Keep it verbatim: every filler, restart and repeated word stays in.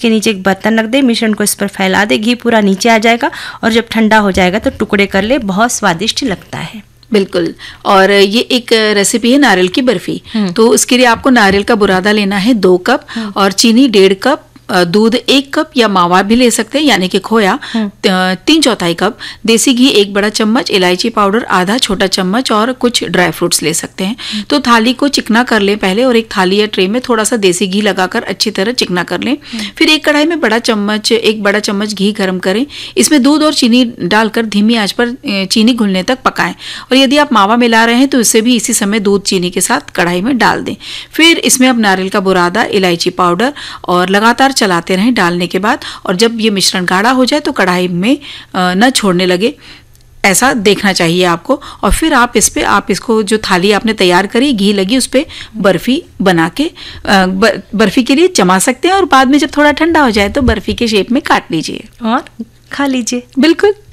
के नीचे एक बर्तन रख दे, मिश्रण को इस पर फैला दे, घी पूरा नीचे आ जाएगा और जब ठंडा हो जाएगा तो टुकड़े कर ले, बहुत स्वादिष्ट लगता है। बिल्कुल। और ये एक रेसिपी है नारियल की बर्फी। तो उसके लिए आपको नारियल का बुरादा लेना है दो कप और चीनी डेढ़ कप, दूध एक कप या मावा भी ले सकते हैं यानी कि खोया तीन चौथाई कप, देसी घी एक बड़ा चम्मच, इलायची पाउडर आधा छोटा चम्मच और कुछ ड्राई फ्रूट्स ले सकते हैं। तो थाली को चिकना कर लें पहले और एक थाली या ट्रे में थोड़ा सा देसी घी लगाकर अच्छी तरह चिकना कर लें। फिर एक कढ़ाई में बड़ा चम्मच एक बड़ा चम्मच घी गर्म करें, इसमें दूध और चीनी डालकर धीमी आंच पर चीनी घुलने तक पकाएं और यदि आप मावा मिला रहे हैं तो इसे भी इसी समय दूध चीनी के साथ कढ़ाई में डाल दें। फिर इसमें अब नारियल का बुरादा, इलायची पाउडर और लगातार चलाते रहें डालने के बाद, और जब ये मिश्रण गाढ़ा हो जाए तो कढ़ाई में न छोड़ने लगे, ऐसा देखना चाहिए आपको। और फिर आप इस पे आप इसको जो थाली आपने तैयार करी घी लगी उस पे बर्फी बना के बर्फी के लिए जमा सकते हैं और बाद में जब थोड़ा ठंडा हो जाए तो बर्फी के शेप में काट लीजिए और खा लीजिए। बिल्कुल।